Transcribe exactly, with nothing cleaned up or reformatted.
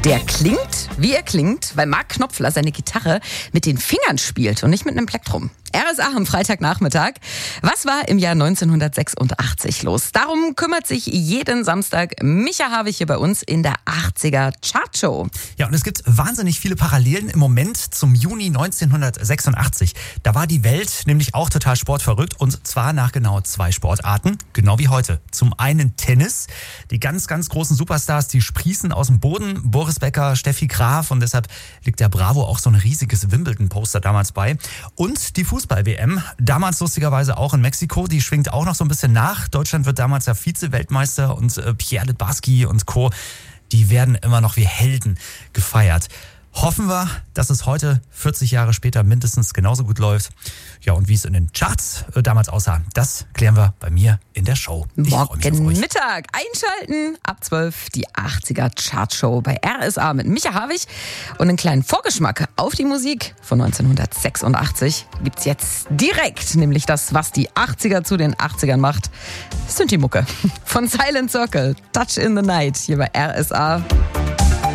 Der klingt, wie er klingt, weil Mark Knopfler seine Gitarre mit den Fingern spielt und nicht mit einem Plektrum. R S A am Freitagnachmittag. Was war im Jahr neunzehnhundertsechsundachtzig los? Darum kümmert sich jeden Samstag Micha Havich hier bei uns in der achtziger Chartshow. Ja, und es gibt wahnsinnig viele Parallelen im Moment zum Juni neunzehnhundertsechsundachtzig. Da war die Welt nämlich auch total sportverrückt und zwar nach genau zwei Sportarten, genau wie heute. Zum einen Tennis. Die ganz, ganz großen Superstars, die sprießen aus dem Boden. Boris Becker, Steffi Graf und deshalb liegt der Bravo auch so ein riesiges Wimbledon-Poster damals bei. Und die Fußball-W M, damals lustigerweise auch in Mexiko, die schwingt auch noch so ein bisschen nach. Deutschland wird damals ja Vize-Weltmeister und äh, Pierre Littbarski und Co., die werden immer noch wie Helden gefeiert. Hoffen wir, dass es heute, vierzig Jahre später, mindestens genauso gut läuft. Ja, und wie es in den Charts äh, damals aussah, das klären wir bei mir in der Show. Ich freu mich auf Morgen euch. Mittag einschalten, ab zwölf die achtziger Chartshow bei R S A mit Micha Havich. Und einen kleinen Vorgeschmack auf die Musik von neunzehnhundertsechsundachtzig gibt's jetzt direkt. Nämlich das, was die achtziger zu den achtzigern macht. Das sind die Mucke von Silent Circle, Touch in the Night hier bei R S A.